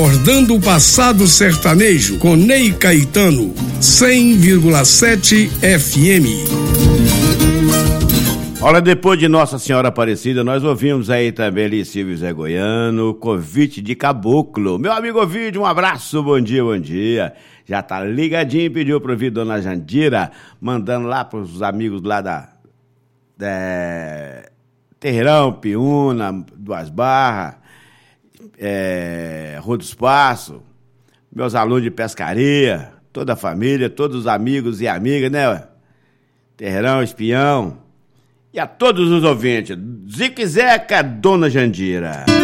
Recordando o passado sertanejo com Ney Caetano, 100,7 FM. Olha, depois de Nossa Senhora Aparecida, nós ouvimos aí também ali Silvio Zé Goiano, Convite de Caboclo. Meu amigo Ovidio, um abraço, bom dia, bom dia. Já tá ligadinho, pediu pra ouvir Dona Jandira, mandando lá pros amigos lá da Terreirão, Piúna, Duas Barras, Rua dos Passos, meus alunos de pescaria, toda a família, todos os amigos e amigas, né? Terreirão, Espião, e a todos os ouvintes. Zique Zeca, Dona Jandira.